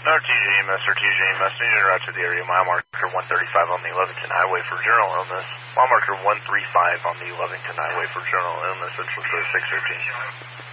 No, TJMS or TJMS, need to route to the area mile marker 135 on the Lovington Highway for general illness. Mile marker 135 on the Lovington Highway for general illness, Central Shore 613.